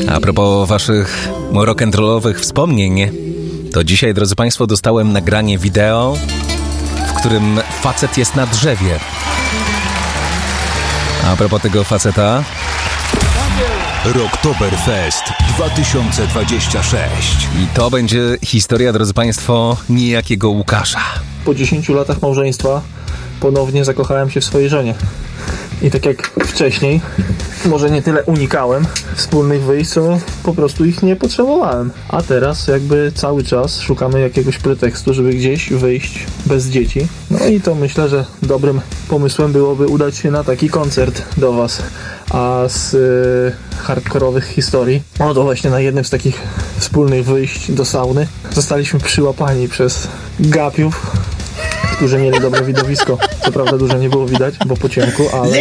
A propos waszych rock'n'rollowych wspomnień, to dzisiaj, drodzy państwo, dostałem nagranie wideo, w którym facet jest na drzewie. A propos tego faceta... Rocktoberfest 2026. I to będzie historia, drodzy państwo, niejakiego Łukasza. Po 10 latach małżeństwa ponownie zakochałem się w swojej żonie. I tak jak wcześniej, może nie tyle unikałem wspólnych wyjść, co po prostu ich nie potrzebowałem. A teraz jakby cały czas szukamy jakiegoś pretekstu, żeby gdzieś wyjść bez dzieci. No i to myślę, że dobrym pomysłem byłoby udać się na taki koncert do was. A z hardkorowych historii, no to właśnie na jednym z takich wspólnych wyjść do sauny zostaliśmy przyłapani przez gapiów, którzy mieli dobre widowisko. Co prawda dużo nie było widać, bo po ciemku, ale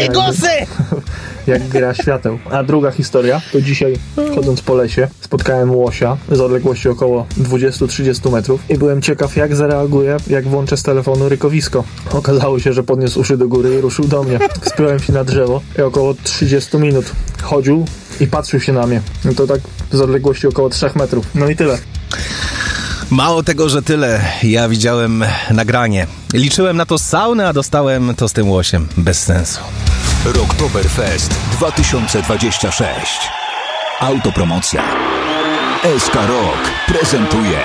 jak gra świateł. A druga historia, to dzisiaj chodząc po lesie spotkałem łosia z odległości około 20-30 metrów i byłem ciekaw, jak zareaguje, jak włączę z telefonu rykowisko. Okazało się, że podniósł uszy do góry i ruszył do mnie. Wspiąłem się na drzewo i około 30 minut chodził i patrzył się na mnie. No to tak z odległości około 3 metrów. No i tyle. Mało tego, że tyle. Ja widziałem nagranie. Liczyłem na to saunę, a dostałem to z tym łosiem. Bez sensu. Rocktoberfest 2026. Autopromocja. SK Rock prezentuje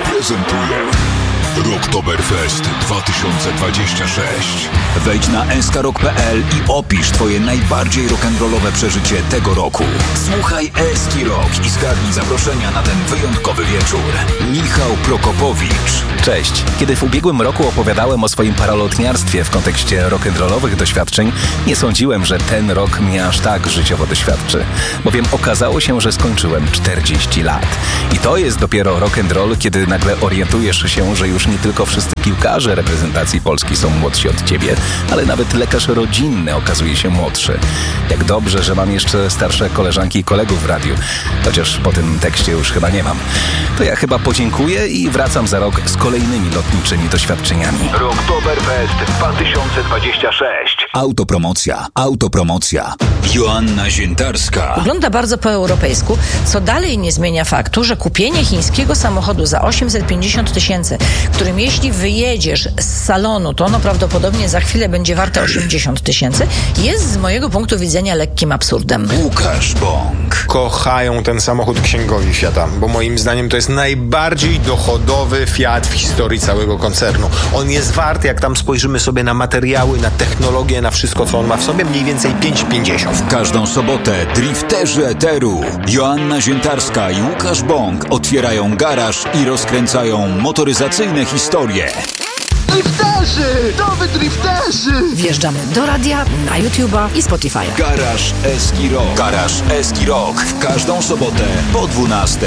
Rocktoberfest 2026. Wejdź na skrock.pl i opisz twoje najbardziej rock'n'rollowe przeżycie tego roku. Słuchaj Eski Rock i zgarnij zaproszenia na ten wyjątkowy wieczór. Michał Prokopowicz. Cześć. Kiedy w ubiegłym roku opowiadałem o swoim paralotniarstwie w kontekście rock'n'rollowych doświadczeń, nie sądziłem, że ten rok mnie aż tak życiowo doświadczy. Bowiem okazało się, że skończyłem 40 lat. I to jest dopiero rock'n'roll, kiedy nagle orientujesz się, że już nie tylko wszyscy piłkarze reprezentacji Polski są młodsi od ciebie, ale nawet lekarz rodzinny okazuje się młodszy. Jak dobrze, że mam jeszcze starsze koleżanki i kolegów w radiu. Chociaż po tym tekście już chyba nie mam. To ja chyba podziękuję i wracam za rok z kolejnymi lotniczymi doświadczeniami. Rocktoberfest 2026. Autopromocja. Joanna Ziętarska. Wygląda bardzo po europejsku, co dalej nie zmienia faktu, że kupienie chińskiego samochodu za 850 tysięcy, którym jeśli wyjedziesz z salonu, to ono prawdopodobnie za chwilę będzie warte 80 tysięcy, jest z mojego punktu widzenia lekkim absurdem. Łukasz Bąk. Kochają ten samochód księgowi Fiata, bo moim zdaniem to jest najbardziej dochodowy Fiat w historii całego koncernu. On jest wart, jak tam spojrzymy sobie na materiały, na technologię, na wszystko, co on ma w sobie, mniej więcej 5,50. W każdą sobotę drifterzy eteru Joanna Ziętarska i Łukasz Bąk otwierają garaż i rozkręcają motoryzacyjne historie. Drifterzy! Nowy drifterzy! Wjeżdżamy do radia, na YouTube'a i Spotify'a. Garaż Eski Rock. Garaż Eski Rock. W każdą sobotę po 12:00.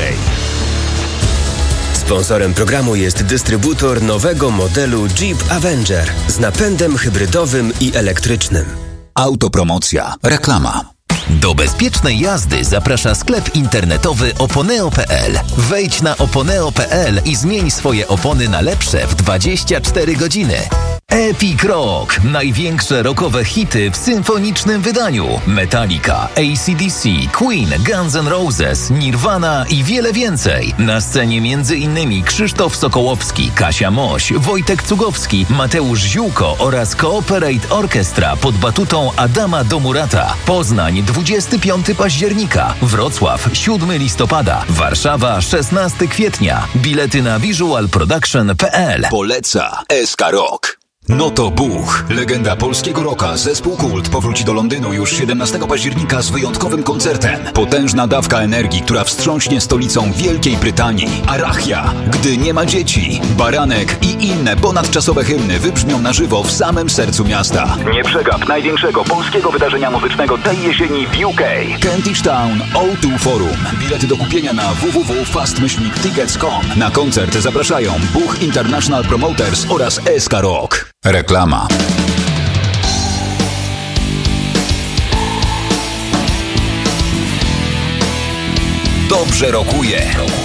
Sponsorem programu jest dystrybutor nowego modelu Jeep Avenger z napędem hybrydowym i elektrycznym. Autopromocja. Reklama. Do bezpiecznej jazdy zaprasza sklep internetowy oponeo.pl. Wejdź na oponeo.pl i zmień swoje opony na lepsze w 24 godziny. Epic Rock. Największe rockowe hity w symfonicznym wydaniu. Metallica, AC/DC, Queen, Guns N' Roses, Nirvana i wiele więcej. Na scenie m.in. Krzysztof Sokołowski, Kasia Moś, Wojtek Cugowski, Mateusz Ziółko oraz Cooperate Orchestra pod batutą Adama Domurata. Poznań 25 października, Wrocław 7 listopada, Warszawa 16 kwietnia. Bilety na visualproduction.pl. Poleca SK Rock. No to Buch. Legenda polskiego rocka, zespół Kult powróci do Londynu już 17 października z wyjątkowym koncertem. Potężna dawka energii, która wstrząśnie stolicą Wielkiej Brytanii. Arachia, Gdy nie ma dzieci, Baranek i inne ponadczasowe hymny wybrzmią na żywo w samym sercu miasta. Nie przegap największego polskiego wydarzenia muzycznego tej jesieni w UK. Kentish Town O2 Forum. Bilety do kupienia na www.fast-tickets.com. Na koncert zapraszają Buch International Promoters oraz SK Rock. Reklama. Dobrze rokuje.